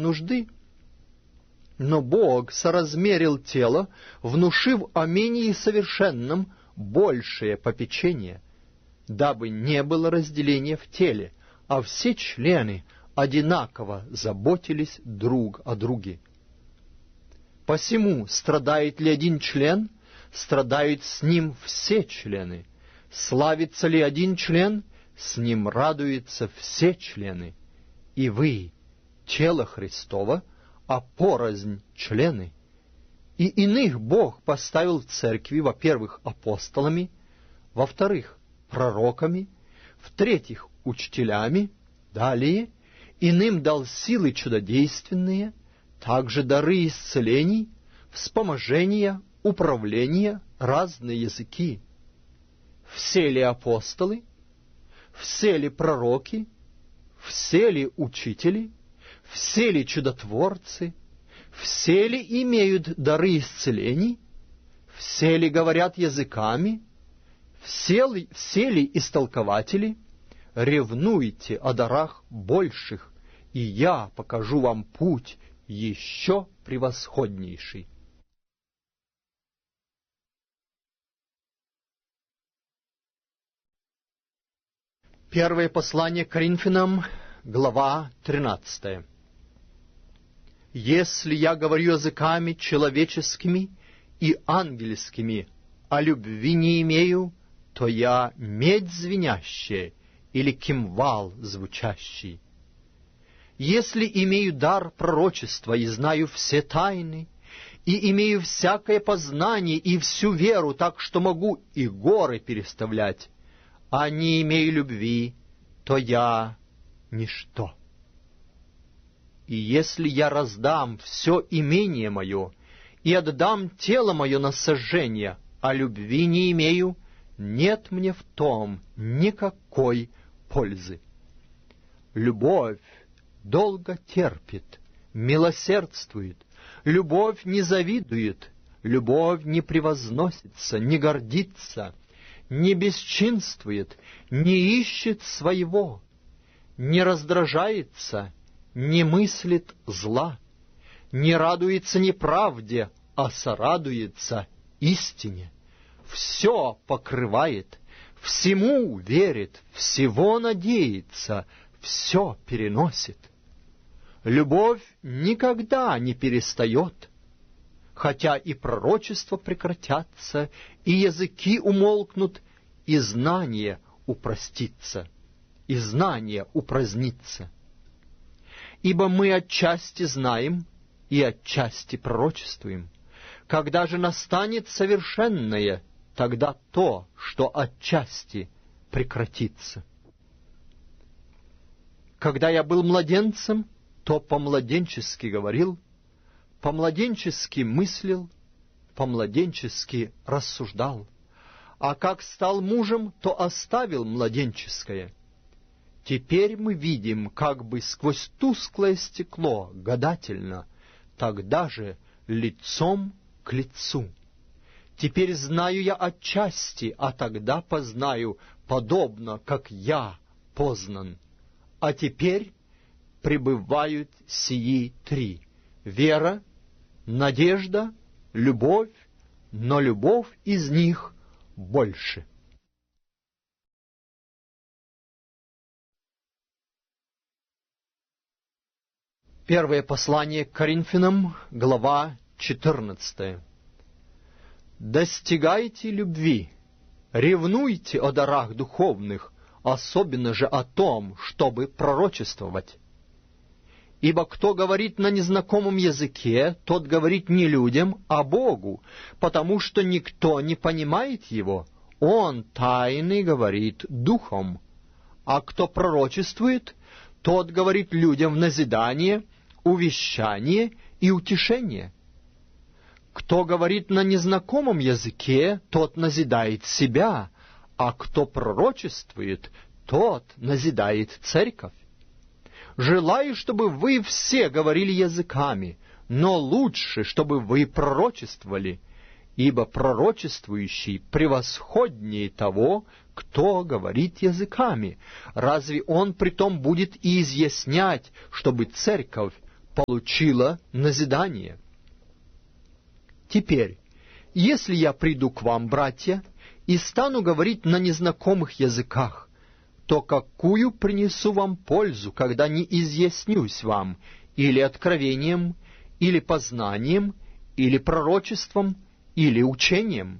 нужды. Но Бог соразмерил тело, внушив о менее совершенном большее попечение, дабы не было разделения в теле, а все члены одинаково заботились друг о друге. Посему страдает ли один член, страдают с ним все члены. Славится ли один член, с ним радуются все члены. И вы, тело Христово, а порознь члены. И иных Бог поставил в церкви, во-первых, апостолами, во-вторых, пророками, в-третьих, учителями, далее, иным дал силы чудодейственные, также дары исцелений, вспоможения, управления, разные языки. Все ли апостолы? Все ли пророки? Все ли учители? Все ли чудотворцы? Все ли имеют дары исцелений? Все ли говорят языками? Все ли истолкователи? Ревнуйте о дарах больших, и я покажу вам путь еще превосходнейший. Первое послание к Коринфянам, глава 13. «Если я говорю языками человеческими и ангельскими, а любви не имею, то я медь звенящая или кимвал звучащий. Если имею дар пророчества и знаю все тайны, и имею всякое познание и всю веру, так что могу и горы переставлять, а не имею любви, то я ничто. И если я раздам все имение мое и отдам тело мое на сожжение, а любви не имею, нет мне в том никакой пользы. Любовь долго терпит, милосердствует, любовь не завидует, любовь не превозносится, не гордится, не бесчинствует, не ищет своего, не раздражается, не мыслит зла, не радуется неправде, а сорадуется истине. Все покрывает, всему верит, всего надеется, все переносит. Любовь никогда не перестает, хотя и пророчества прекратятся, и языки умолкнут, и знание упростится, и знание упразднится. Ибо мы отчасти знаем и отчасти пророчествуем. Когда же настанет совершенное, тогда то, что отчасти, прекратится. Когда я был младенцем, то по-младенчески говорил, по-младенчески мыслил, по-младенчески рассуждал. А как стал мужем, то оставил младенческое. Теперь мы видим как бы сквозь тусклое стекло, гадательно, тогда же лицом к лицу. Теперь знаю я отчасти, а тогда познаю, подобно, как я познан. А теперь пребывают сии три: вера, надежда, любовь, но любовь из них больше». Первое послание к Коринфянам, глава 14. «Достигайте любви, ревнуйте о дарах духовных, особенно же о том, чтобы пророчествовать. Ибо кто говорит на незнакомом языке, тот говорит не людям, а Богу, потому что никто не понимает его. Он тайны говорит духом. А кто пророчествует, тот говорит людям в назидание, увещание и утешение. Кто говорит на незнакомом языке, тот назидает себя, а кто пророчествует, тот назидает церковь. Желаю, чтобы вы все говорили языками, но лучше, чтобы вы пророчествовали, ибо пророчествующий превосходнее того, кто говорит языками. Разве он притом будет и изъяснять, чтобы церковь получила назидание. Теперь, если я приду к вам, братья, и стану говорить на незнакомых языках, то какую принесу вам пользу, когда не изъяснюсь вам или откровением, или познанием, или пророчеством, или учением?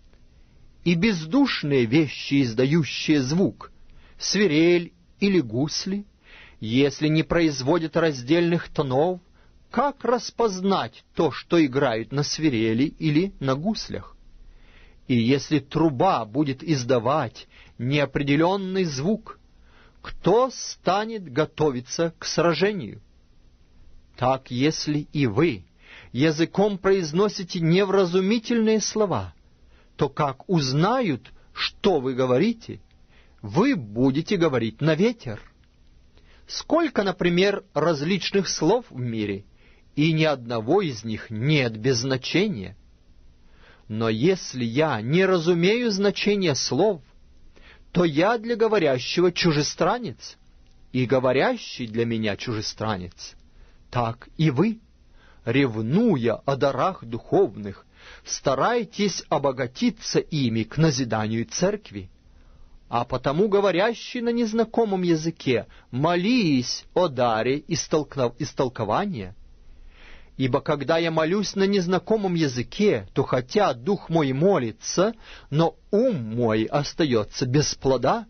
И бездушные вещи, издающие звук, свирель или гусли, если не производят раздельных тонов, как распознать то, что играют на свирели или на гуслях? И если труба будет издавать неопределенный звук, кто станет готовиться к сражению? Так, если и вы языком произносите невразумительные слова, то как узнают, что вы говорите? Вы будете говорить на ветер. Сколько, например, различных слов в мире, и ни одного из них нет без значения. Но если я не разумею значения слов, то я для говорящего чужестранец, и говорящий для меня чужестранец. Так и вы, ревнуя о дарах духовных, старайтесь обогатиться ими к назиданию церкви. А потому говорящий на незнакомом языке, молись о даре истолкования. Ибо когда я молюсь на незнакомом языке, то хотя дух мой молится, но ум мой остается без плода.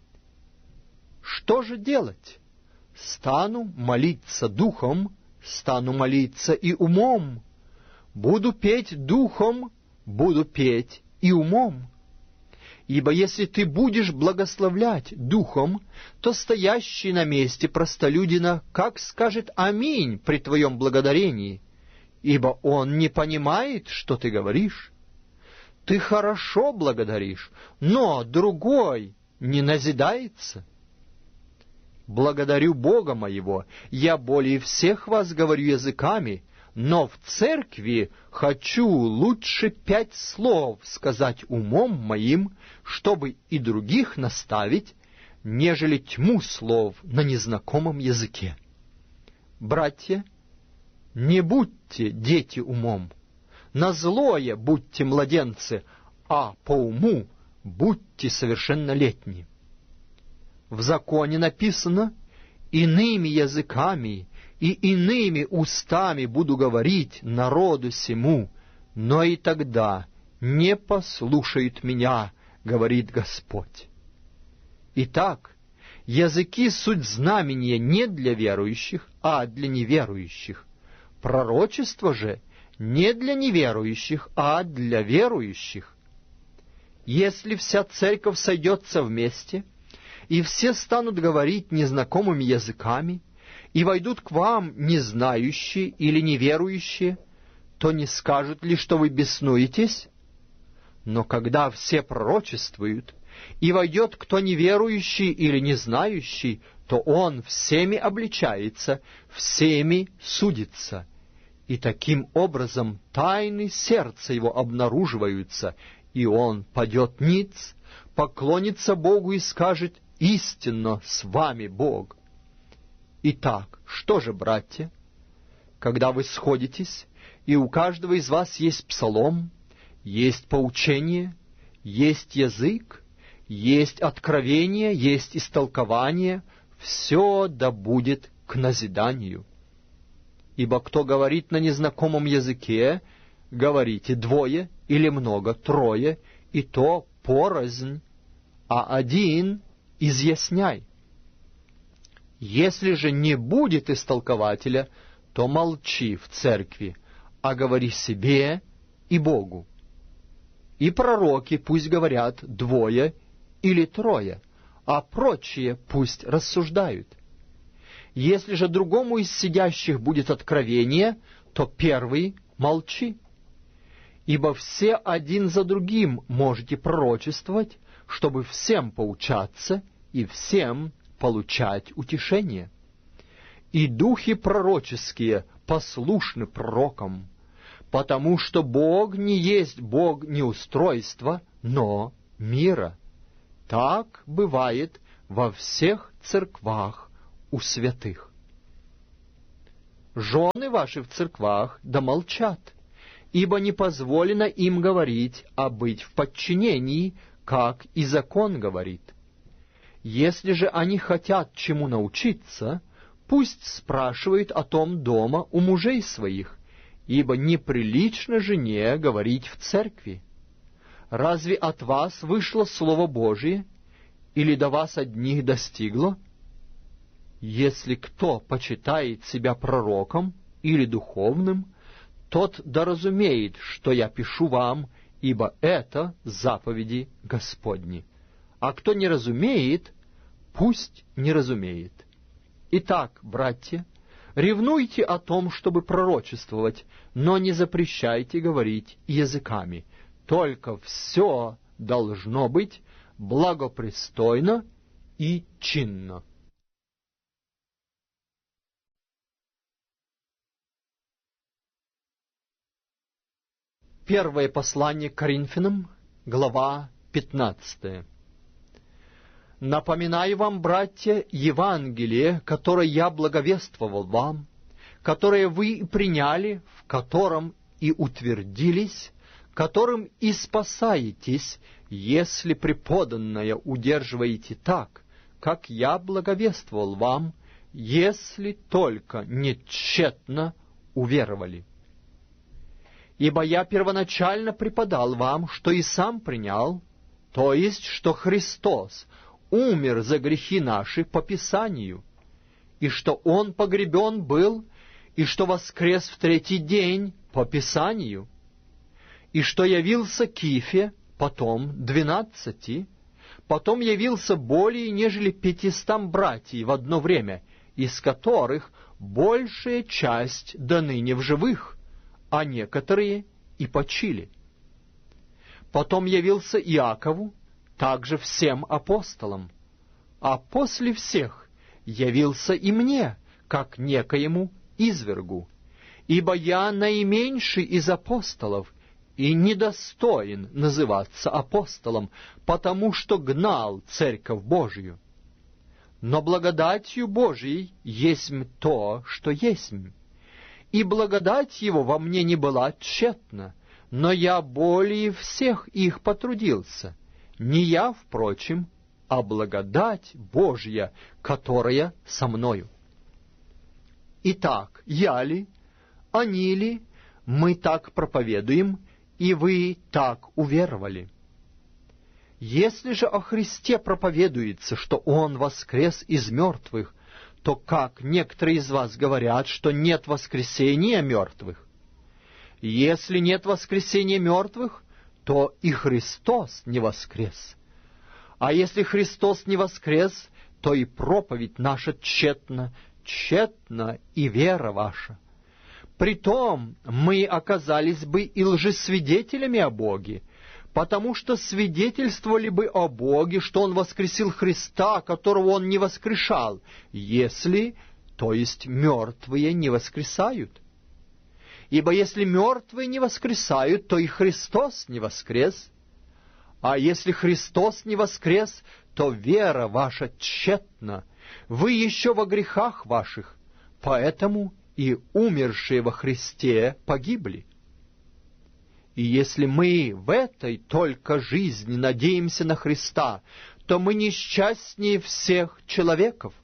Что же делать? Стану молиться духом, стану молиться и умом. Буду петь духом, буду петь и умом. Ибо если ты будешь благословлять духом, то стоящий на месте простолюдина как скажет «Аминь» при твоем благодарении, ибо он не понимает, что ты говоришь. Ты хорошо благодаришь, но другой не назидается. Благодарю Бога моего, я более всех вас говорю языками, но в церкви хочу лучше 5 слов сказать умом моим, чтобы и других наставить, нежели тьму слов на незнакомом языке. Братья, не будьте дети умом, на злое будьте младенцы, а по уму будьте совершеннолетни. В законе написано: «Иными языками и иными устами буду говорить народу сему, но и тогда не послушают меня, говорит Господь». Итак, языки — суть знамения не для верующих, а для неверующих. Пророчество же не для неверующих, а для верующих. Если вся церковь сойдется вместе, и все станут говорить незнакомыми языками, и войдут к вам незнающие или неверующие, то не скажут ли, что вы беснуетесь? Но когда все пророчествуют, и войдет кто неверующий или незнающий, то он всеми обличается, всеми судится. И таким образом тайны сердца его обнаруживаются, и он падет ниц, поклонится Богу и скажет: «Истинно с вами Бог». Итак, что же, братья? Когда вы сходитесь, и у каждого из вас есть псалом, есть поучение, есть язык, есть откровение, есть истолкование, все да будет к назиданию. Ибо кто говорит на незнакомом языке, говорите 2 или много 3, и то порознь, а 1 изъясняй. Если же не будет истолкователя, то молчи в церкви, а говори себе и Богу. И пророки пусть говорят 2 или 3, а прочие пусть рассуждают. Если же другому из сидящих будет откровение, то первый молчи. Ибо все один за другим можете пророчествовать, чтобы всем поучаться и всем получать утешение. И духи пророческие послушны пророкам, потому что Бог не есть Бог неустройства, но мира. Так бывает во всех церквах у святых. жены ваши в церквах да молчат, ибо не позволено им говорить, а быть в подчинении, как и закон говорит. Если же они хотят чему научиться, пусть спрашивают о том дома у мужей своих, ибо неприлично жене говорить в церкви. Разве от вас вышло Слово Божие, или до вас одних достигло? Если кто почитает себя пророком или духовным, тот да разумеет, что я пишу вам, ибо это заповеди Господни. А кто не разумеет, пусть не разумеет. Итак, братья, ревнуйте о том, чтобы пророчествовать, но не запрещайте говорить языками. Только все должно быть благопристойно и чинно. Первое послание к Коринфянам, глава 15. Напоминаю вам, братья, Евангелие, которое я благовествовал вам, которое вы приняли, в котором и утвердились, которым и спасаетесь, если преподанное удерживаете так, как я благовествовал вам, если только не тщетно уверовали. Ибо я первоначально преподал вам, что и сам принял, то есть, что Христос умер за грехи наши по Писанию, и что Он погребен был, и что воскрес в третий день по Писанию, и что явился Кифе, потом 12, потом явился более нежели 500 братьев в одно время, из которых большая часть до ныне в живых, а некоторые и почили. Потом явился Иакову, также всем апостолам, а после всех явился и мне, как некоему извергу, ибо я наименьший из апостолов и недостоин называться апостолом, потому что гнал Церковь Божию. Но благодатью Божией есмь то, что есмь. И благодать его во мне не была тщетна, но я более всех их потрудился. Не я, впрочем, а благодать Божья, которая со мною. Итак, я ли, они ли, мы так проповедуем, и вы так уверовали. Если же о Христе проповедуется, что Он воскрес из мертвых, то как некоторые из вас говорят, что нет воскресения мертвых? Если нет воскресения мертвых, то и Христос не воскрес. А если Христос не воскрес, то и проповедь наша тщетна, тщетна и вера ваша. Притом мы оказались бы и лжесвидетелями о Боге, потому что свидетельствовали бы о Боге, что Он воскресил Христа, которого Он не воскрешал, если, то есть мертвые, не воскресают. Ибо если мертвые не воскресают, то и Христос не воскрес. А если Христос не воскрес, то вера ваша тщетна, вы еще во грехах ваших, поэтому и умершие во Христе погибли. И если мы в этой только жизни надеемся на Христа, то мы несчастнее всех человеков.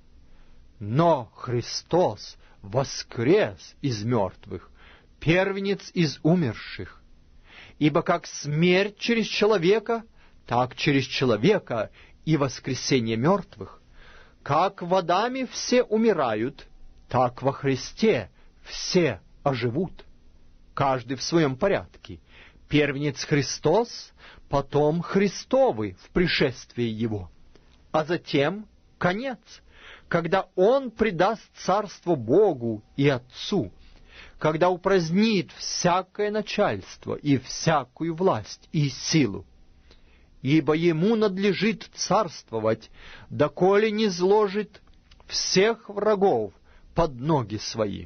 Но Христос воскрес из мертвых, первенец из умерших. Ибо как смерть через человека, так через человека и воскресение мертвых. Как в Адаме все умирают, так во Христе все оживут. Каждый в своем порядке. Первенец Христос, потом Христовы в пришествии Его. А затем конец, когда Он предаст царство Богу и Отцу, когда упразднит всякое начальство и всякую власть и силу. Ибо Ему надлежит царствовать, доколе не зложит всех врагов под ноги свои.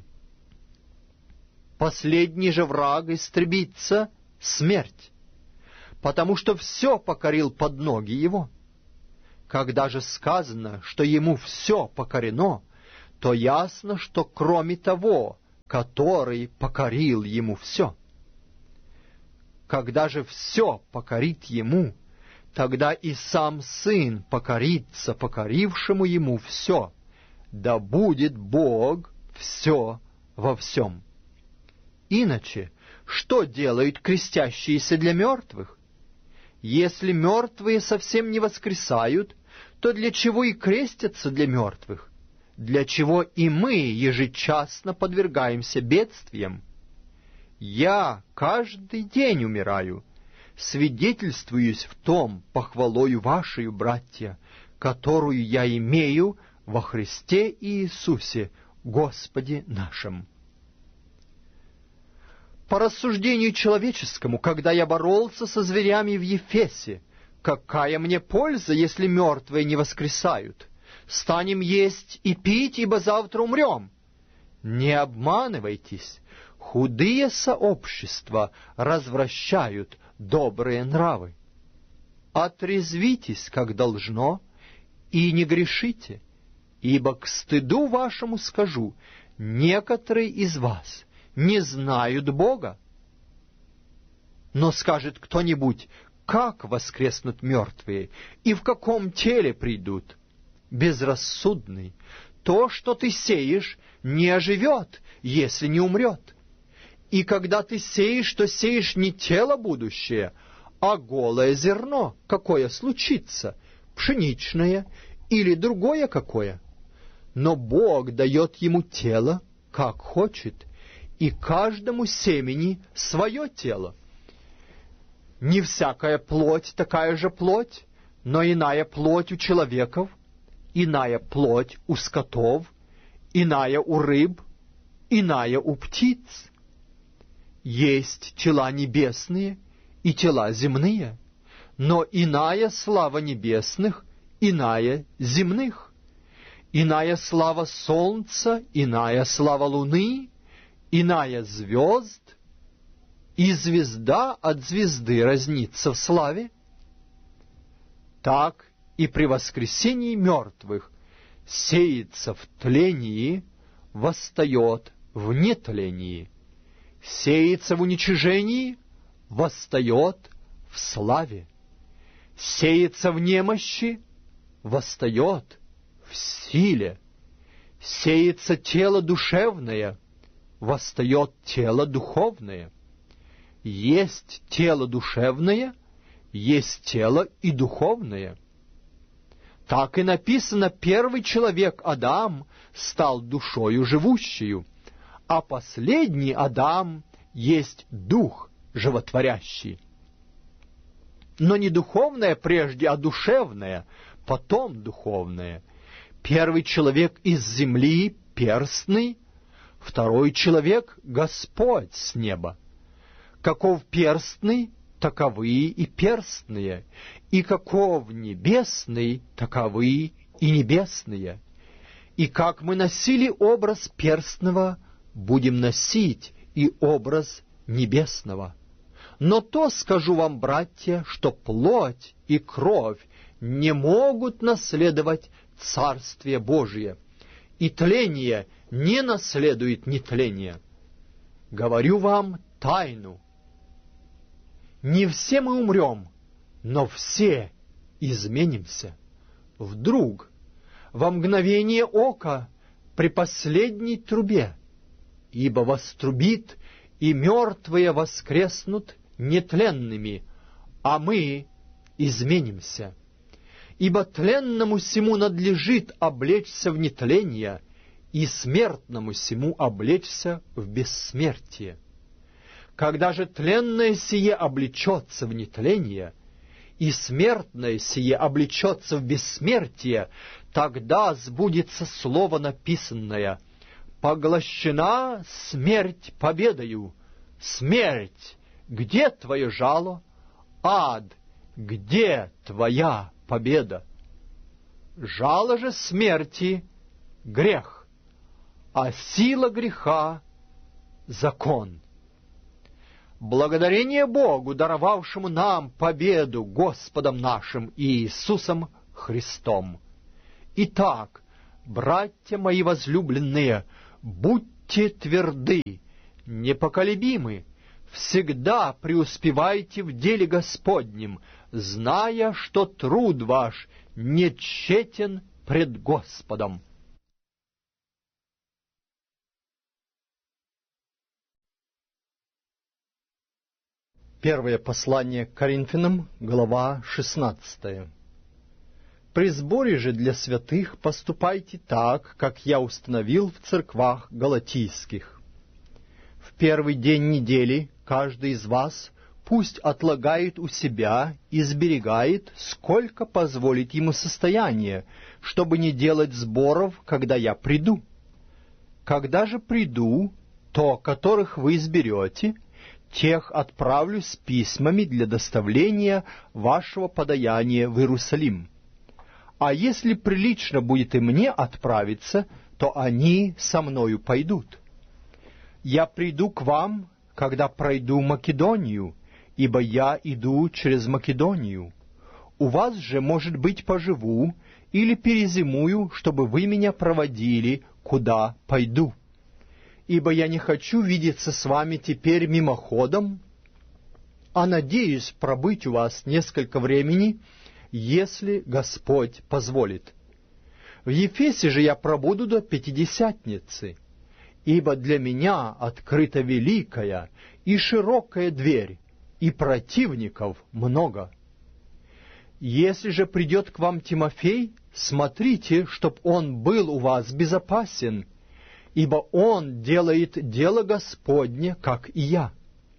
Последний же враг истребится — смерть, потому что все покорил под ноги Его. Когда же сказано, что Ему все покорено, то ясно, что кроме того, который покорил ему все. Когда же все покорит ему, тогда и сам Сын покорится покорившему ему все, да будет Бог все во всем. Иначе, что делают крестящиеся для мертвых? Если мертвые совсем не воскресают, то для чего и крестятся для мертвых? Для чего и мы ежечасно подвергаемся бедствиям? Я каждый день умираю, свидетельствуюсь в том похвалою вашею, братья, которую я имею во Христе Иисусе, Господе нашим. По рассуждению человеческому, когда я боролся со зверями в Ефесе, какая мне польза, если мертвые не воскресают? Станем есть и пить, ибо завтра умрем. Не обманывайтесь, худые сообщества развращают добрые нравы. Отрезвитесь, как должно, и не грешите, ибо к стыду вашему скажу, некоторые из вас не знают Бога. Но скажет кто-нибудь, как воскреснут мертвые, и в каком теле придут? Безрассудный, то, что ты сеешь, не оживет, если не умрет. И когда ты сеешь, то сеешь не тело будущее, а голое зерно, какое случится, пшеничное или другое какое. Но Бог дает ему тело, как хочет, и каждому семени свое тело. Не всякая плоть такая же плоть, но иная плоть у человеков, иная плоть у скотов, иная у рыб, иная у птиц. Есть тела небесные и тела земные, но иная слава небесных, иная земных. Иная слава солнца, иная слава луны, иная звезд, и звезда от звезды разнится в славе. Так и при воскресении мертвых сеется в тлении, восстает в нетлении, сеется в уничижении, восстает в славе, сеется в немощи, восстает в силе, сеется тело душевное, восстает тело духовное. Есть тело душевное, есть тело и духовное. Так и написано, первый человек Адам стал душою живущую, а последний Адам есть дух животворящий. Но не духовное прежде, а душевное, потом духовное. Первый человек из земли перстный, второй человек — Господь с неба. Каков перстный, таковы и перстные, и каков небесный, таковы и небесные. И как мы носили образ перстного, будем носить и образ небесного. Но то скажу вам, братья, что плоть и кровь не могут наследовать Царствие Божие, и тление не наследует нетление. Говорю вам тайну. Не все мы умрем, но все изменимся. Вдруг, во мгновение ока, при последней трубе, ибо вострубит, и мертвые воскреснут нетленными, а мы изменимся. Ибо тленному сему надлежит облечься в нетление, и смертному сему облечься в бессмертие. Когда же тленное сие облечется в нетление, и смертное сие облечется в бессмертие, тогда сбудется слово написанное: «Поглощена смерть победою! Смерть, где твое жало? Ад, где твоя победа?» Жало же смерти — грех, а сила греха — закон. Благодарение Богу, даровавшему нам победу Господом нашим Иисусом Христом. Итак, братья мои возлюбленные, будьте тверды, непоколебимы, всегда преуспевайте в деле Господнем, зная, что труд ваш не тщетен пред Господом. Первое послание к Коринфянам, глава 16. При сборе же для святых поступайте так, как я установил в церквах галатийских. В первый день недели каждый из вас пусть отлагает у себя и сберегает, сколько позволит ему состояние, чтобы не делать сборов, когда я приду. Когда же приду, то, которых вы сберете, тех отправлю с письмами для доставления вашего подаяния в Иерусалим. А если прилично будет и мне отправиться, то они со мною пойдут. Я приду к вам, когда пройду Македонию, ибо я иду через Македонию. У вас же, может быть, поживу или перезимую, чтобы вы меня проводили, куда пойду. Ибо я не хочу видеться с вами теперь мимоходом, а надеюсь пробыть у вас несколько времени, если Господь позволит. В Ефесе же я пробуду до Пятидесятницы, ибо для меня открыта великая и широкая дверь, и противников много. Если же придет к вам Тимофей, смотрите, чтоб он был у вас безопасен, ибо он делает дело Господне, как и я.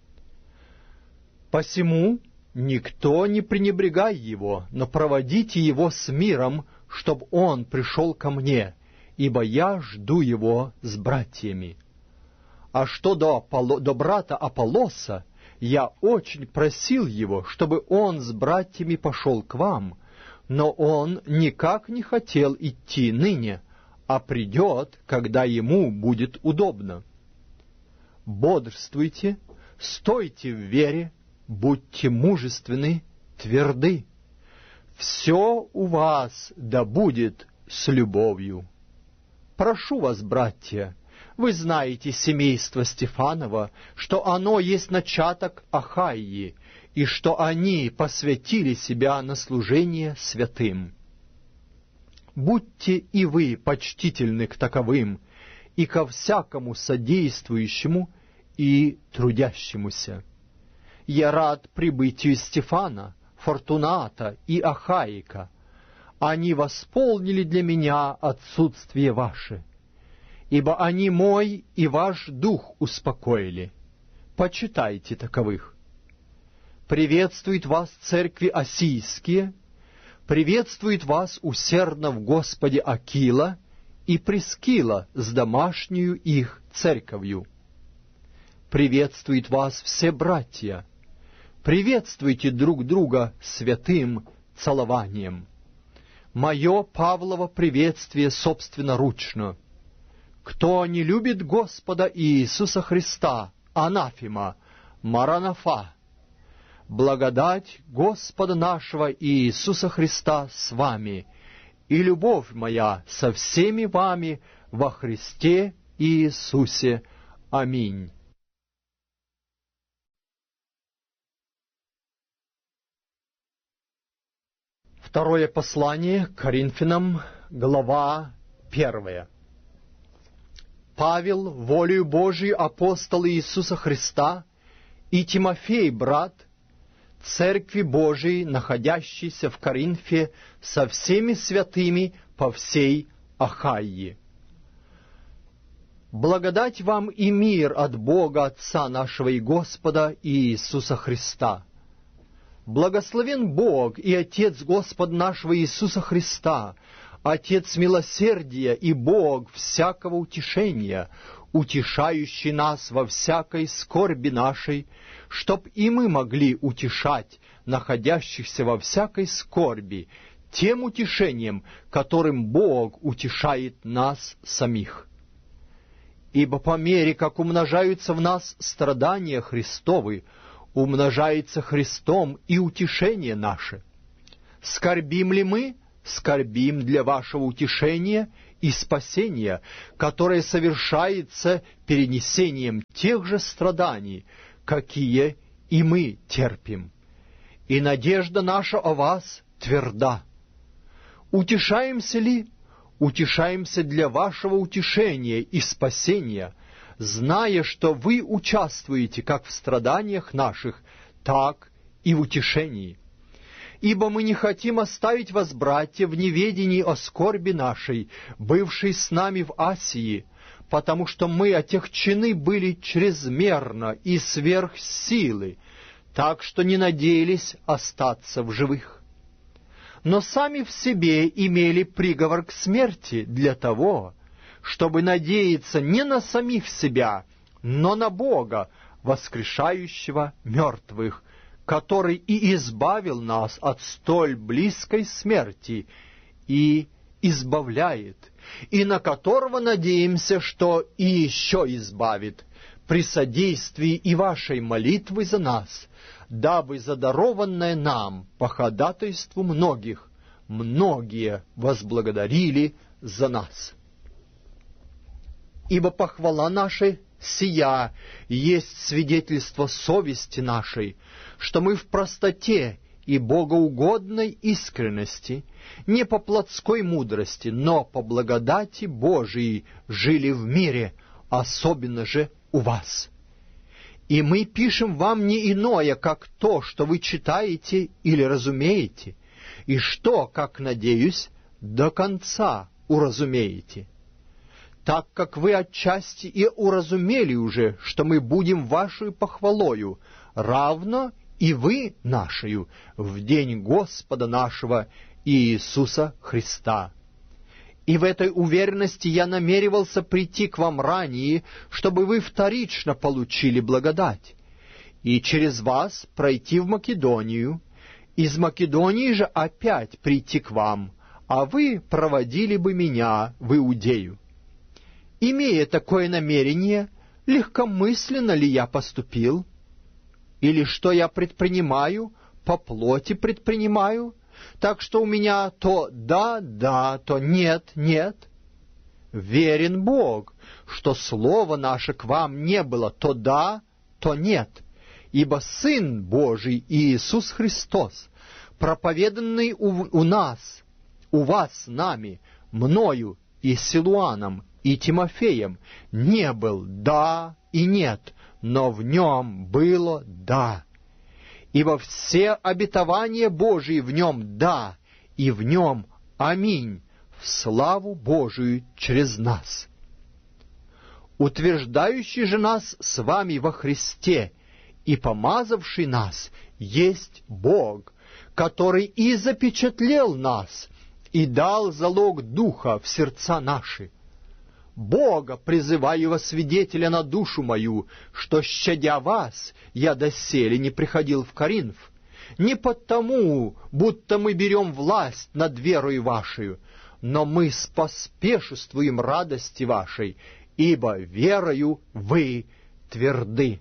Посему никто не пренебрегай его, но проводите его с миром, чтоб он пришел ко мне, ибо я жду его с братьями. А что до брата Аполлоса, я очень просил его, чтобы он с братьями пошел к вам, но он никак не хотел идти ныне, а придет, когда ему будет удобно. Бодрствуйте, стойте в вере, будьте мужественны, тверды. Все у вас да будет с любовью. Прошу вас, братья, вы знаете семейство Стефанова, что оно есть начаток Ахайи, и что они посвятили себя на служение святым. Будьте и вы почтительны к таковым, и ко всякому содействующему и трудящемуся. Я рад прибытию Стефана, Фортуната и Ахаика. Они восполнили для меня отсутствие ваше, ибо они мой и ваш дух успокоили. Почитайте таковых. Приветствует вас церкви осийские, приветствует вас усердно в Господе Акила и Прискила с домашнюю их церковью. Приветствует вас все братья. Приветствуйте друг друга святым целованием. Мое Павлово приветствие собственноручно. Кто не любит Господа Иисуса Христа, анафема, маранафа. Благодать Господа нашего Иисуса Христа с вами, и любовь моя со всеми вами во Христе Иисусе. Аминь. Второе послание к Коринфянам, глава 1. Павел, волею Божией апостол Иисуса Христа, и Тимофей, брат, Церкви Божией, находящейся в Коринфе, со всеми святыми по всей Ахайи. Благодать вам и мир от Бога Отца нашего и Господа Иисуса Христа. Благословен Бог и Отец Господа нашего Иисуса Христа, Отец милосердия и Бог всякого утешения, утешающий нас во всякой скорби нашей, чтоб и мы могли утешать находящихся во всякой скорби тем утешением, которым Бог утешает нас самих. Ибо по мере, как умножаются в нас страдания Христовы, умножается Христом и утешение наше. Скорбим ли мы? Скорбим для вашего утешения и спасения, которое совершается перенесением тех же страданий, какие и мы терпим. И надежда наша о вас тверда. Утешаемся ли? Утешаемся для вашего утешения и спасения, зная, что вы участвуете как в страданиях наших, так и в утешении. Ибо мы не хотим оставить вас, братья, в неведении о скорби нашей, бывшей с нами в Асии, потому что мы отягчены были чрезмерно и сверх силы, так что не надеялись остаться в живых. Но сами в себе имели приговор к смерти для того, чтобы надеяться не на самих себя, но на Бога, воскрешающего мертвых, который и избавил нас от столь близкой смерти и избавляет, и на которого надеемся, что и еще избавит, при содействии и вашей молитвы за нас, дабы задарованное нам по ходатайству многих, многие возблагодарили за нас. Ибо похвала наша сия есть свидетельство совести нашей, что мы в простоте и богоугодной искренности, не по плотской мудрости, но по благодати Божией жили в мире, особенно же у вас. И мы пишем вам не иное, как то, что вы читаете или разумеете, и что, как надеюсь, до конца уразумеете, так как вы отчасти и уразумели уже, что мы будем вашей похвалою, равно и вы нашею, в день Господа нашего Иисуса Христа. И в этой уверенности я намеревался прийти к вам ранее, чтобы вы вторично получили благодать, и через вас пройти в Македонию, из Македонии же опять прийти к вам, а вы проводили бы меня в Иудею. Имея такое намерение, легкомысленно ли я поступил? Или что я предпринимаю, по плоти предпринимаю, так что у меня то да, то нет. Верен Бог, что слово наше к вам не было то да, то нет, ибо Сын Божий Иисус Христос, проповеданный у нас, у вас нами, мною и Силуаном, и Тимофеем, не был да и нет, но в нем было да. Ибо все обетования Божии в нем да, и в нем аминь, в славу Божию через нас. Утверждающий же нас с вами во Христе и помазавший нас есть Бог, который и запечатлел нас, и дал залог Духа в сердца наши. Бога призываю во свидетеля на душу мою, что, щадя вас, я доселе не приходил в Коринф, не потому, будто мы берем власть над верою вашей, но мы споспешествуем радости вашей, ибо верою вы тверды.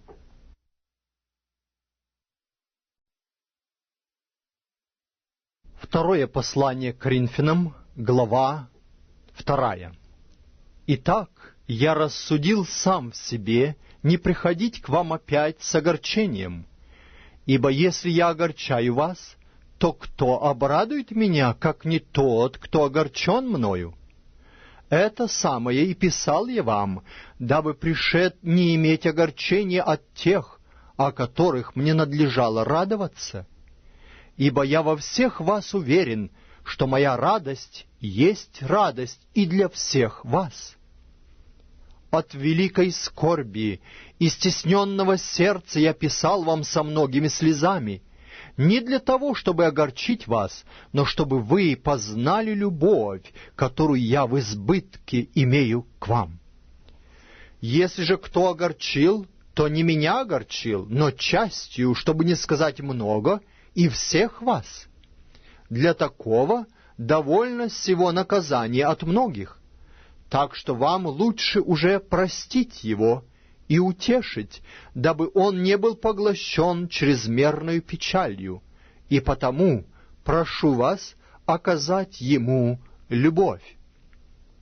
Второе послание к Коринфянам, глава 2. Итак, я рассудил сам в себе не приходить к вам опять с огорчением, ибо если я огорчаю вас, то кто обрадует меня, как не тот, кто огорчен мною? Это самое и писал я вам, дабы пришед не иметь огорчения от тех, о которых мне надлежало радоваться. Ибо я во всех вас уверен, что моя радость есть радость и для всех вас. От великой скорби и стесненного сердца я писал вам со многими слезами, не для того, чтобы огорчить вас, но чтобы вы познали любовь, которую я в избытке имею к вам. Если же кто огорчил, то не меня огорчил, но частью, чтобы не сказать много, и всех вас. Для такого довольно всего наказания от многих, так что вам лучше уже простить его и утешить, дабы он не был поглощен чрезмерной печалью, и потому прошу вас оказать ему любовь.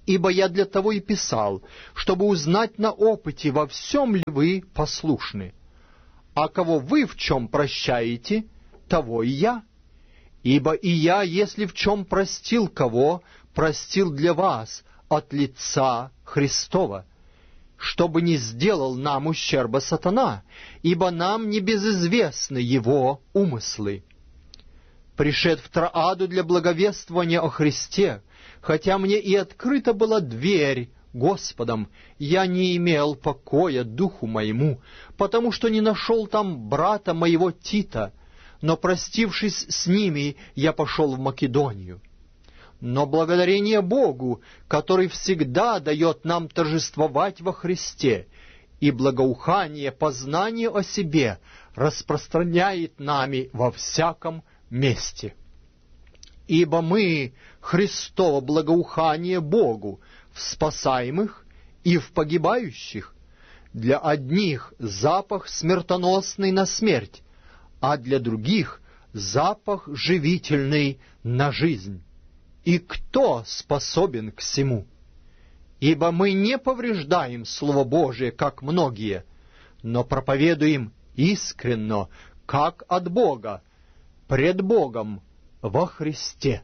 Ибо я для того и писал, чтобы узнать на опыте, во всем ли вы послушны. А кого вы в чем прощаете, того и я. Ибо и я, если в чем простил кого, простил для вас от лица Христова, чтобы не сделал нам ущерба сатана, ибо нам не безызвестны его умыслы. Пришед в Троаду для благовествования о Христе, хотя мне и открыта была дверь Господом, я не имел покоя духу моему, потому что не нашел там брата моего Тита, но, простившись с ними, я пошел в Македонию. Но благодарение Богу, который всегда дает нам торжествовать во Христе, и благоухание, познание о себе распространяет нами во всяком месте. Ибо мы Христово благоухание Богу в спасаемых и в погибающих. Для одних запах смертоносный на смерть, а для других запах живительный на жизнь. И кто способен к сему? Ибо мы не повреждаем Слово Божие, как многие, но проповедуем искренно, как от Бога, пред Богом во Христе.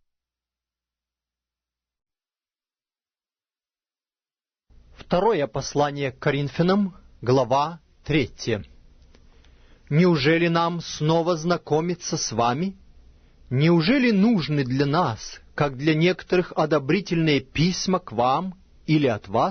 Второе послание к Коринфянам, глава 3. Неужели нам снова знакомиться с вами? Неужели нужны для нас, как для некоторых, одобрительные письма к вам или от вас?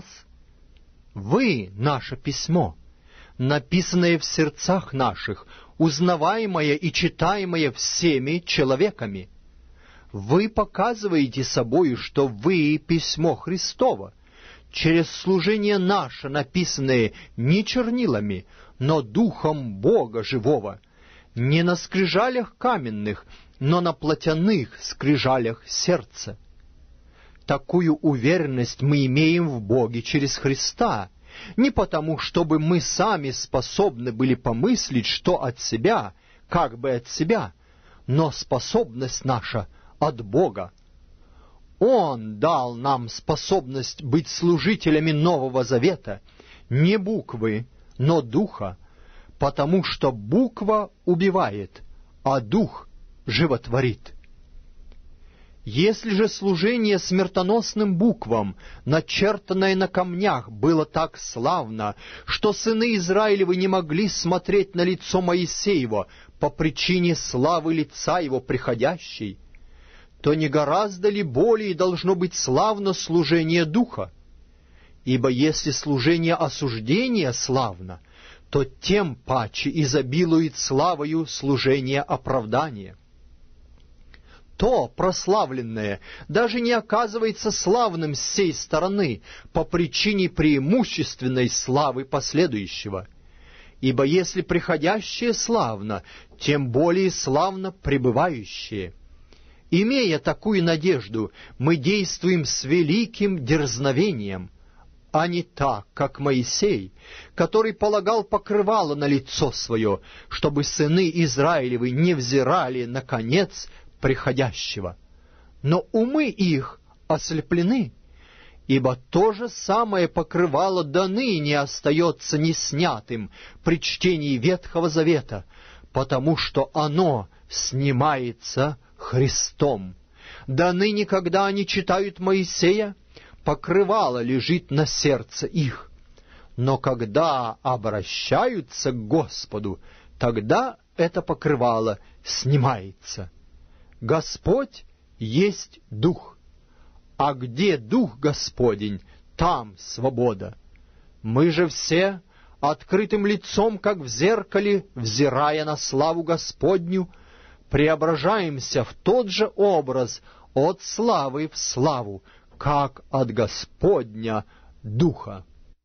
Вы — наше письмо, написанное в сердцах наших, узнаваемое и читаемое всеми человеками. Вы показываете собою, что вы — письмо Христово, через служение наше, написанное не чернилами, но Духом Бога живого, не на скрижалях каменных, но на плотяных скрижалях сердца. Такую уверенность мы имеем в Боге через Христа, не потому, чтобы мы сами способны были помыслить, что от себя, как бы от себя, но способность наша от Бога. Он дал нам способность быть служителями Нового Завета, не буквы, но Духа, потому что буква убивает, а Дух животворит. Если же служение смертоносным буквам, начертанное на камнях, было так славно, что сыны Израилевы не могли смотреть на лицо Моисеева по причине славы лица его приходящей, то не гораздо ли более должно быть славно служение Духа? Ибо если служение осуждения славно, то тем паче изобилует славою служение оправдания. То прославленное даже не оказывается славным с сей стороны по причине преимущественной славы последующего. Ибо если приходящее славно, тем более славно пребывающее. Имея такую надежду, мы действуем с великим дерзновением, а не так, как Моисей, который полагал покрывало на лицо свое, чтобы сыны Израилевы не взирали на конец приходящего. Но умы их ослеплены, ибо то же самое покрывало до ныне остается неснятым при чтении Ветхого Завета, потому что оно снимается Христом. До ныне, когда они читают Моисея, покрывало лежит на сердце их. Но когда обращаются к Господу, тогда это покрывало снимается. Господь есть Дух, а где Дух Господень, там свобода. Мы же все открытым лицом, как в зеркале, взирая на славу Господню, преображаемся в тот же образ от славы в славу, как от Господня Духа.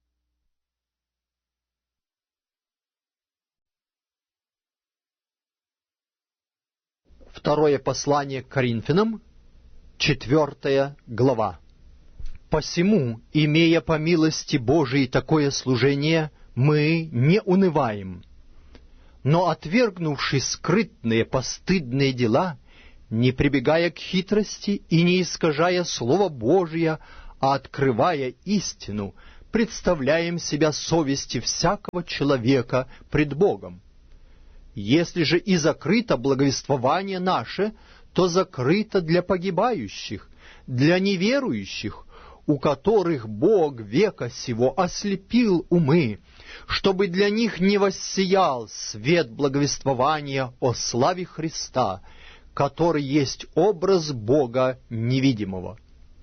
Второе послание к Коринфянам, 4 глава. «Посему, имея по милости Божией такое служение, мы не унываем, но, отвергнувши скрытные постыдные дела, не прибегая к хитрости и не искажая Слово Божие а открывая истину, представляем себя совести всякого человека пред Богом. Если же и закрыто благовествование наше, то закрыто для погибающих, для неверующих, у которых Бог века сего ослепил умы, чтобы для них не воссиял свет благовествования о славе Христа, который есть образ Бога невидимого.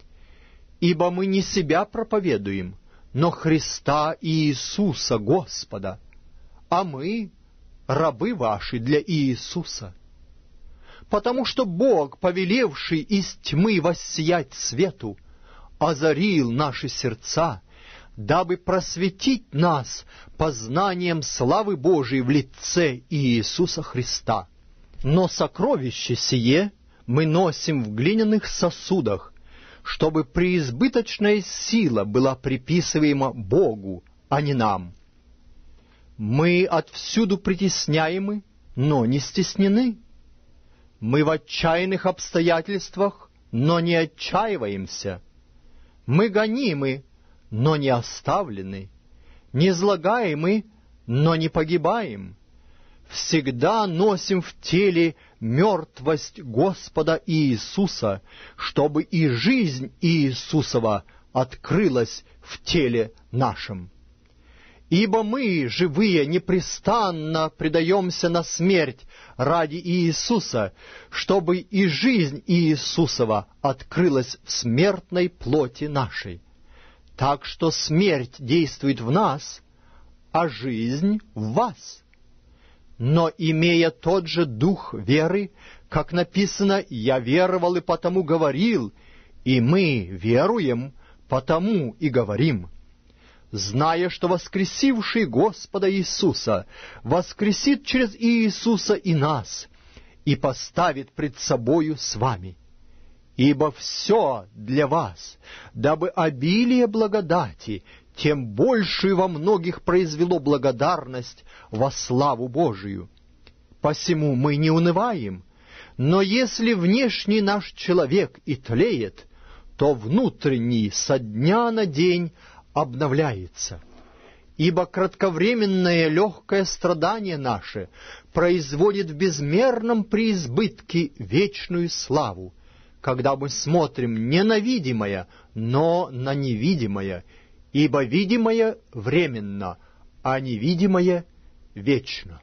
Ибо мы не себя проповедуем, но Христа и Иисуса Господа, а мы — рабы ваши для Иисуса. Потому что Бог, повелевший из тьмы воссиять свету, озарил наши сердца, дабы просветить нас познанием славы Божией в лице Иисуса Христа. Но сокровище сие мы носим в глиняных сосудах, чтобы преизбыточная сила была приписываема Богу, а не нам. Мы отвсюду притесняемы, но не стеснены. Мы в отчаянных обстоятельствах, но не отчаиваемся. Мы гонимы, но не оставлены, низлагаемы, но не погибаем. Всегда носим в теле мертвость Господа Иисуса, чтобы и жизнь Иисусова открылась в теле нашем. Ибо мы, живые, непрестанно предаемся на смерть ради Иисуса, чтобы и жизнь Иисусова открылась в смертной плоти нашей. Так что смерть действует в нас, а жизнь в вас. Но, имея тот же дух веры, как написано, «Я веровал и потому говорил», и мы веруем, потому и говорим, зная, что воскресивший Господа Иисуса воскресит через Иисуса и нас, и поставит пред собою с вами. Ибо все для вас, дабы обилие благодати тем большую во многих произвело благодарность во славу Божию. Посему мы не унываем, но если внешний наш человек и тлеет, то внутренний со дня на день обновляется. Ибо кратковременное легкое страдание наше производит в безмерном преизбытке вечную славу, когда мы смотрим не на видимое, но на невидимое, ибо видимое временно, а невидимое вечно.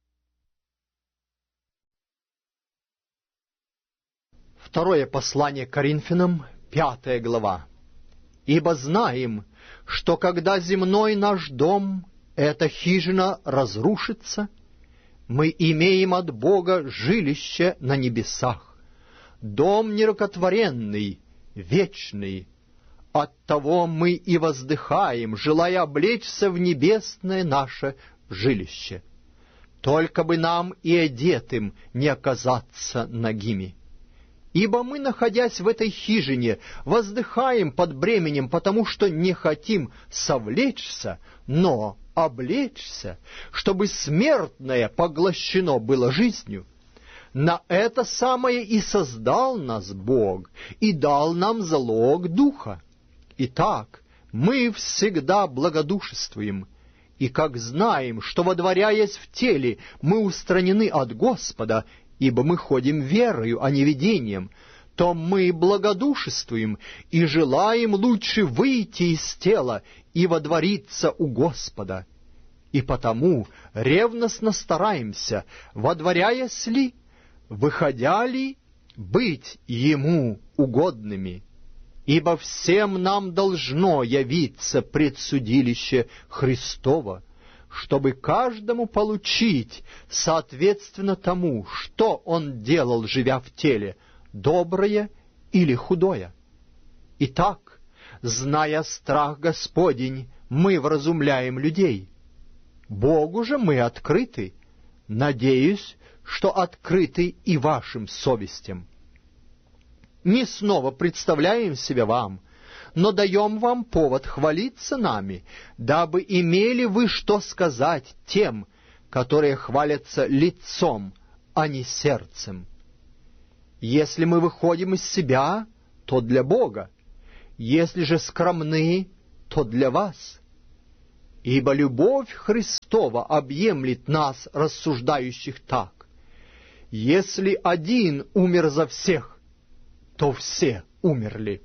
Второе послание к Коринфянам, 5 глава. «Ибо знаем, что когда земной наш дом, эта хижина, разрушится, мы имеем от Бога жилище на небесах, дом нерукотворенный, вечный. Оттого мы и воздыхаем, желая облечься в небесное наше жилище. Только бы нам и одетым не оказаться нагими. Ибо мы, находясь в этой хижине, воздыхаем под бременем, потому что не хотим совлечься, но облечься, чтобы смертное поглощено было жизнью. На это самое и создал нас Бог, и дал нам залог Духа. Итак, мы всегда благодушествуем, и как знаем, что, водворяясь в теле, мы устранены от Господа, ибо мы ходим верою, а не видением, то мы благодушествуем и желаем лучше выйти из тела и водвориться у Господа. И потому ревностно стараемся, водворяясь ли, выходя ли, быть Ему угодными. Ибо всем нам должно явиться предсудилище Христово, чтобы каждому получить соответственно тому, что он делал, живя в теле, доброе или худое. Итак, зная страх Господень, мы вразумляем людей. Богу же мы открыты, надеюсь, что открыты и вашим совестям. Не снова представляем себя вам, но даем вам повод хвалиться нами, дабы имели вы что сказать тем, которые хвалятся лицом, а не сердцем. Если мы выходим из себя, то для Бога. Если же скромны, то для вас. Ибо любовь Христова объемлет нас, рассуждающих так: если один умер за всех, то все умерли.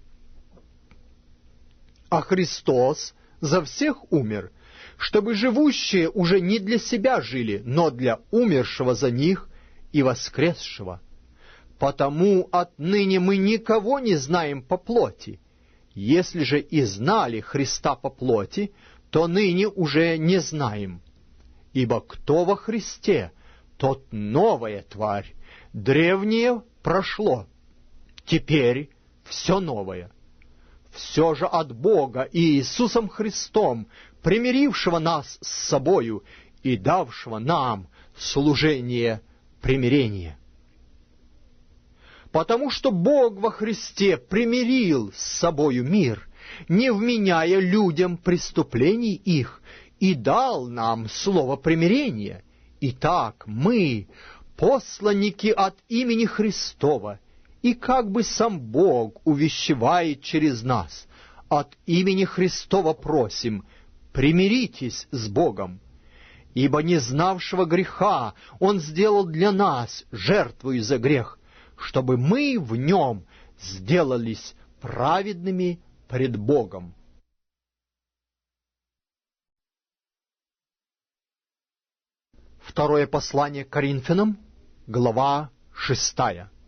А Христос за всех умер, чтобы живущие уже не для себя жили, но для умершего за них и воскресшего. Потому отныне мы никого не знаем по плоти. Если же и знали Христа по плоти, то ныне уже не знаем. Ибо кто во Христе, тот новая тварь. Древнее прошло, теперь все новое. Все же от Бога и Иисусом Христом, примирившего нас с собою и давшего нам служение примирения. Потому что Бог во Христе примирил с собою мир, не вменяя людям преступлений их, и дал нам слово примирения. Итак, мы, посланники от имени Христова, и как бы сам Бог увещевает через нас, от имени Христова просим: примиритесь с Богом. Ибо не знавшего греха Он сделал для нас жертвою за грех, чтобы мы в Нем сделались праведными пред Богом. Второе послание к Коринфянам, глава 6.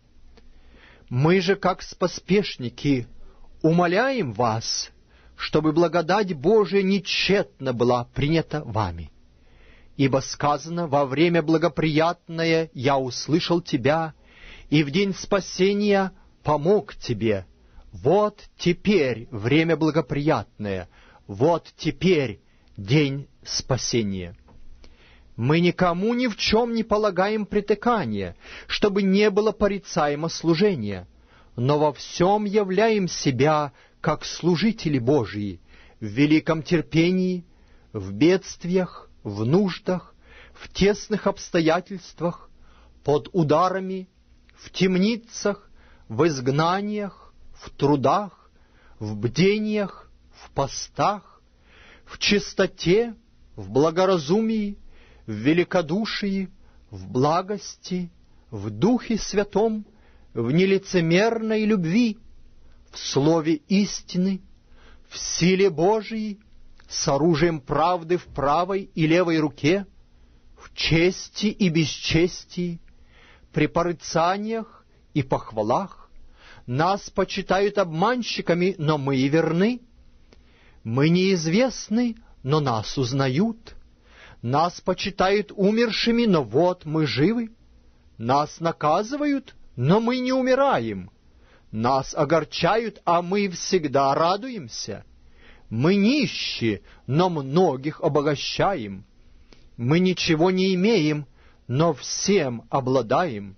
Мы же, как споспешники, умоляем вас, чтобы благодать Божия нечетно была принята вами. Ибо сказано: во время благоприятное я услышал тебя, и в день спасения помог тебе. Вот теперь время благоприятное, вот теперь день спасения. Мы никому ни в чем не полагаем притыкания, чтобы не было порицаемо служения, но во всем являем себя, как служители Божии, в великом терпении, в бедствиях, в нуждах, в тесных обстоятельствах, под ударами, в темницах, в изгнаниях, в трудах, в бдениях, в постах, в чистоте, в благоразумии, в великодушии, в благости, в Духе Святом, в нелицемерной любви, в слове истины, в силе Божией, с оружием правды в правой и левой руке, в чести и бесчестии, при порицаниях и похвалах. Нас почитают обманщиками, но мы и верны. Мы неизвестны, но нас узнают. Нас почитают умершими, но вот мы живы. Нас наказывают, но мы не умираем. Нас огорчают, а мы всегда радуемся. Мы нищие, но многих обогащаем. Мы ничего не имеем, но всем обладаем.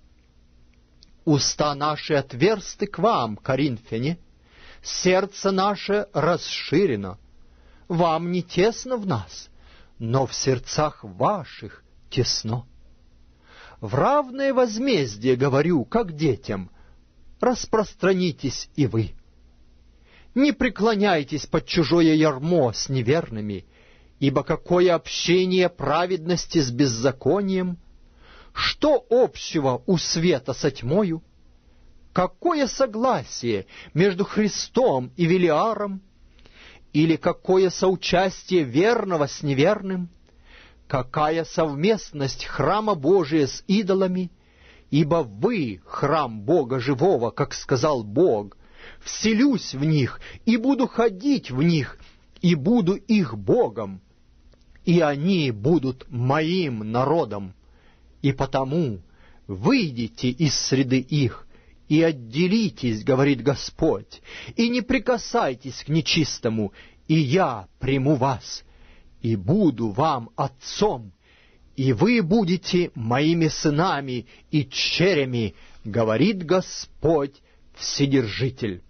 Уста наши отверсты к вам, коринфяне, сердце наше расширено. Вам не тесно в нас, но в сердцах ваших тесно. В равное возмездие говорю, как детям: распространитесь и вы. Не преклоняйтесь под чужое ярмо с неверными, ибо какое общение праведности с беззаконием? Что общего у света со тьмою? Какое согласие между Христом и Велиаром? Или какое соучастие верного с неверным? Какая совместность храма Божия с идолами? Ибо вы — храм Бога живого, как сказал Бог: «Вселюсь в них, и буду ходить в них, и буду их Богом, и они будут моим народом». И потому выйдите из среды их, и отделитесь, говорит Господь, и не прикасайтесь к нечистому, и я приму вас, и буду вам отцом, и вы будете моими сынами и дщерями, говорит Господь Вседержитель.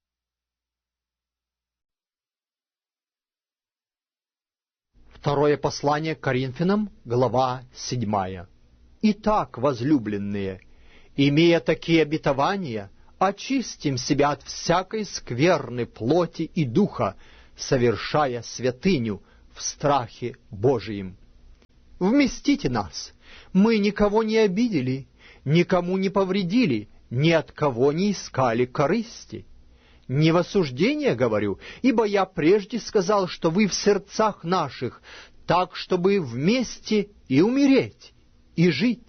Второе послание к Коринфянам, глава 7. Итак, возлюбленные, имея такие обетования, очистим себя от всякой скверны плоти и духа, совершая святыню в страхе Божием. Вместите нас, мы никого не обидели, никому не повредили, ни от кого не искали корысти. Не в осуждение говорю, ибо я прежде сказал, что вы в сердцах наших, так, чтобы вместе и умереть, и жить.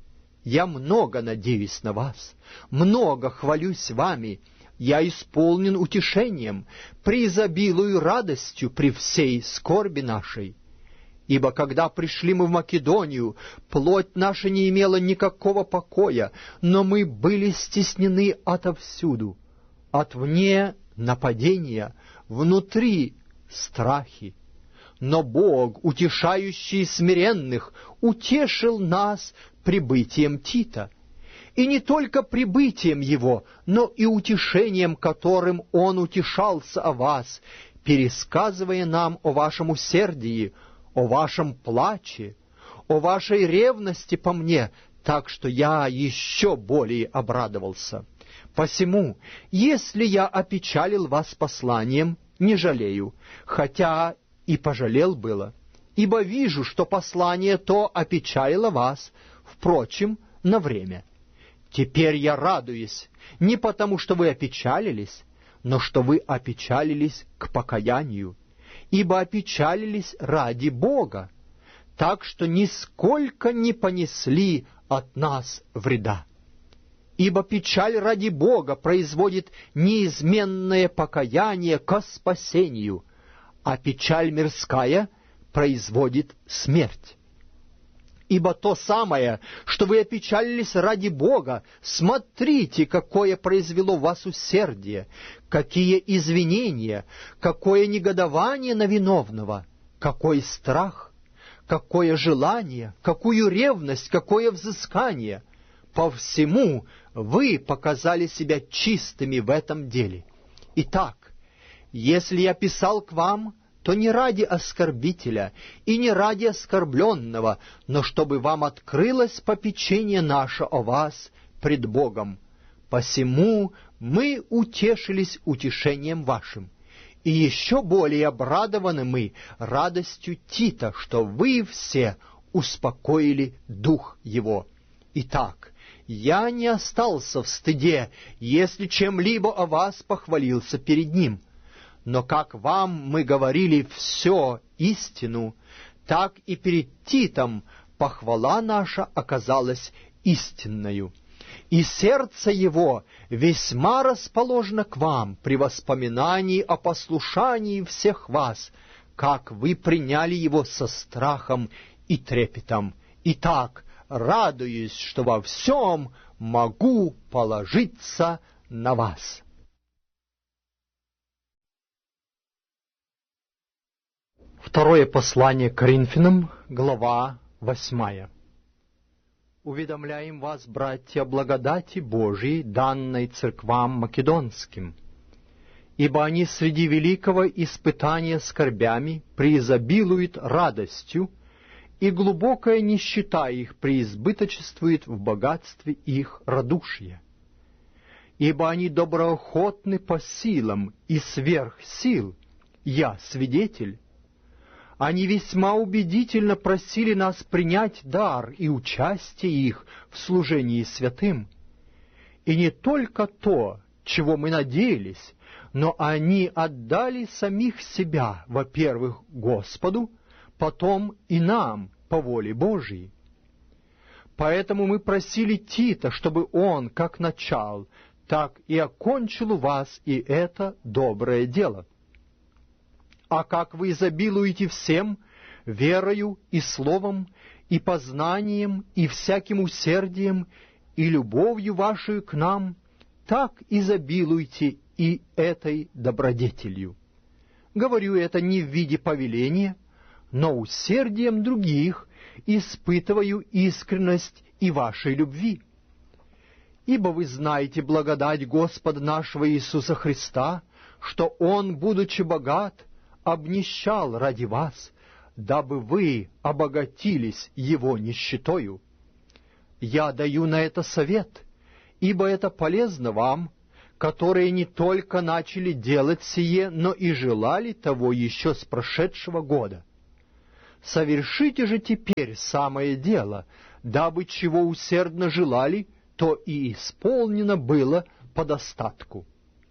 Я много надеюсь на вас, много хвалюсь вами, я исполнен утешением, преизобилую радостью при всей скорби нашей. Ибо когда пришли мы в Македонию, плоть наша не имела никакого покоя, но мы были стеснены отовсюду, отвне нападения, внутри страхи. Но Бог, утешающий смиренных, утешил нас прибытием Тита. И не только прибытием его, но и утешением, которым он утешался о вас, пересказывая нам о вашем усердии, о вашем плаче, о вашей ревности по мне, так что я еще более обрадовался. Посему, если я опечалил вас посланием, не жалею, хотя и пожалел было, ибо вижу, что послание то опечалило вас, впрочем, на время. Теперь я радуюсь, не потому, что вы опечалились, но что вы опечалились к покаянию, ибо опечалились ради Бога, так что нисколько не понесли от нас вреда. Ибо печаль ради Бога производит неизменное покаяние ко спасению, а печаль мирская производит смерть. Ибо то самое, что вы опечалились ради Бога, смотрите, какое произвело в вас усердие, какие извинения, какое негодование на виновного, какой страх, какое желание, какую ревность, какое взыскание. По всему вы показали себя чистыми в этом деле. Итак, если я писал к вам, то не ради оскорбителя и не ради оскорбленного, но чтобы вам открылось попечение наше о вас пред Богом. Посему мы утешились утешением вашим, и еще более обрадованы мы радостью Тита, что вы все успокоили дух его. Итак, я не остался в стыде, если чем-либо о вас похвалился перед ним. Но как вам мы говорили все истину, так и перед Титом похвала наша оказалась истинною. И сердце его весьма расположено к вам при воспоминании о послушании всех вас, как вы приняли его со страхом и трепетом. Итак, радуюсь, что во всем могу положиться на вас. Второе послание к Коринфянам, глава 8. Уведомляем вас, братья, о благодати Божией, данной церквам македонским, ибо они среди великого испытания скорбями преизобилуют радостью, и глубокая нищета их преизбыточествует в богатстве их радушия. Ибо они доброохотны по силам и сверх сил, я свидетель. Они весьма убедительно просили нас принять дар и участие их в служении святым. И не только то, чего мы надеялись, но они отдали самих себя, во-первых, Господу, потом и нам по воле Божией. Поэтому мы просили Тита, чтобы он как начал, так и окончил у вас и это доброе дело. А как вы изобилуете всем, верою и словом, и познанием, и всяким усердием, и любовью вашей к нам, так изобилуйте и этой добродетелью. Говорю это не в виде повеления, но усердием других испытываю искренность и вашей любви. Ибо вы знаете благодать Господа нашего Иисуса Христа, что Он, будучи богат, обнищал ради вас, дабы вы обогатились Его нищетою. Я даю на это совет, ибо это полезно вам, которые не только начали делать сие, но и желали того еще с прошедшего года. Совершите же теперь самое дело, дабы чего усердно желали, то и исполнено было по достатку.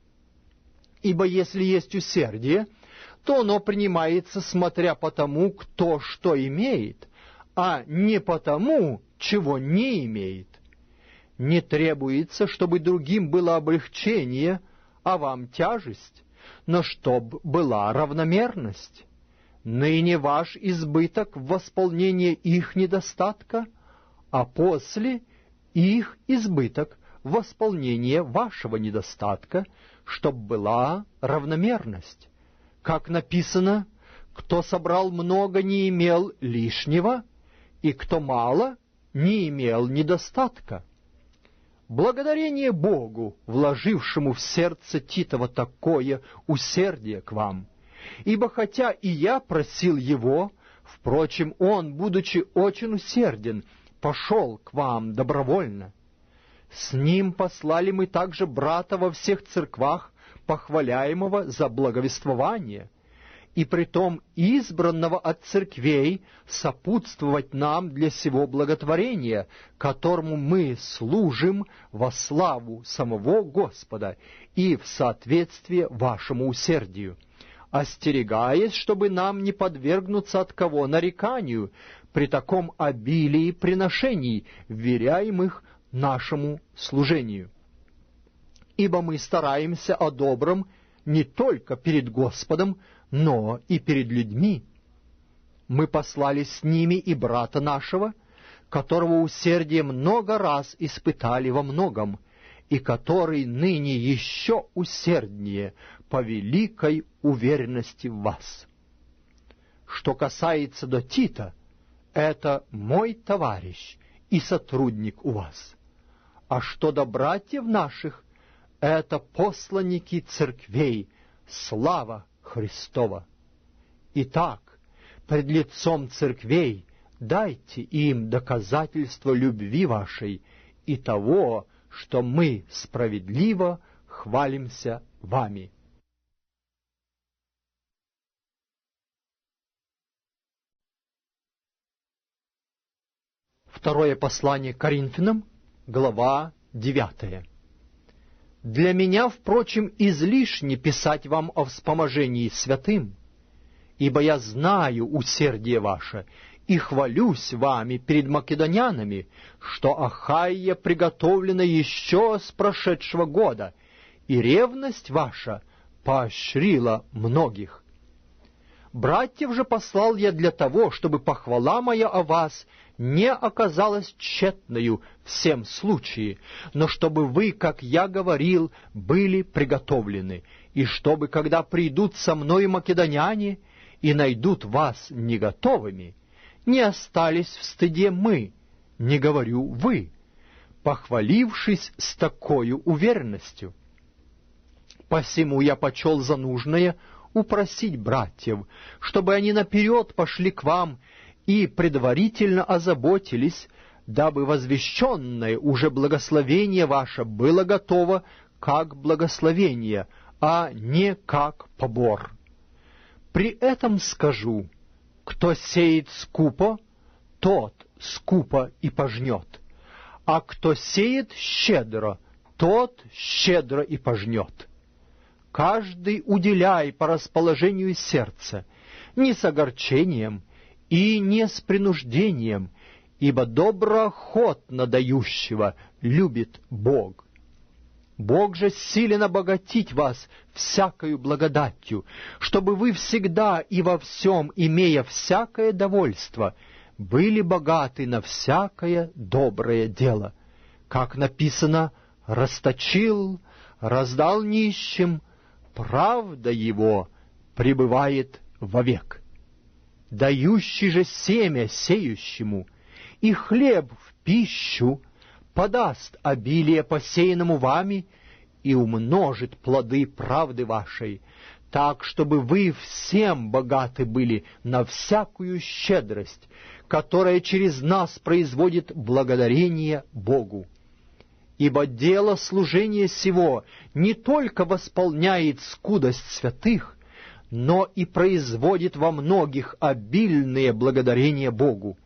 Ибо если есть усердие, то оно принимается смотря по тому, кто что имеет, а не по тому, чего не имеет. Не требуется, чтобы другим было облегчение, а вам тяжесть, но чтоб была равномерность. Ныне ваш избыток в восполнение их недостатка, а после их избыток в восполнение вашего недостатка, чтоб была равномерность. Как написано, кто собрал много, не имел лишнего, и кто мало, не имел недостатка. Благодарение Богу, вложившему в сердце Титова такое усердие к вам. Ибо хотя и я просил его, впрочем, он, будучи очень усерден, пошел к вам добровольно. С ним послали мы также брата во всех церквах, похваляемого за благовествование, и притом избранного от церквей сопутствовать нам для сего благотворения, которому мы служим во славу самого Господа и в соответствие вашему усердию, остерегаясь, чтобы нам не подвергнуться от кого нареканию при таком обилии приношений, вверяемых нашему служению. Ибо мы стараемся о добром не только перед Господом, но и перед людьми. Мы послали с ними и брата нашего, которого усердие много раз испытали во многом, и который ныне еще усерднее по великой уверенности в вас. Что касается до Тита, это мой товарищ и сотрудник у вас. А что до братьев наших, это посланники церквей, слава Христова. Итак, пред лицом церквей дайте им доказательство любви вашей и того, что мы справедливо хвалимся вами. Второе послание к Коринфянам, глава 9. «Для меня, впрочем, излишне писать вам о вспоможении святым, ибо я знаю усердие ваше и хвалюсь вами перед македонянами, что Ахайя приготовлена еще с прошедшего года, и ревность ваша поощрила многих. Братьев же послал я для того, чтобы похвала моя о вас не оказалась тщетною в всем случае, но чтобы вы, как я говорил, были приготовлены, и чтобы, когда придут со мною македоняне и найдут вас не готовыми, не остались в стыде мы, не говорю вы, похвалившись с такою уверенностью. Посему я почел за нужное упросить братьев, чтобы они наперед пошли к вам и предварительно озаботились, дабы возвещенное уже благословение ваше было готово как благословение, а не как побор. При этом скажу, кто сеет скупо, тот скупо и пожнет, а кто сеет щедро, тот щедро и пожнет. Каждый уделяй по расположению сердца, не с огорчением и не с принуждением, ибо доброохотно дающего любит Бог. Бог же силен обогатить вас всякою благодатью, чтобы вы всегда и во всем, имея всякое довольство, были богаты на всякое доброе дело. Как написано, расточил, раздал нищим, правда его пребывает вовек. Дающий же семя сеющему и хлеб в пищу подаст обилие посеянному вами и умножит плоды правды вашей, так, чтобы вы всем богаты были на всякую щедрость, которая через нас производит благодарение Богу. ибо дело служения сего не только восполняет скудость святых, но и производит во многих обильные благодарения Богу.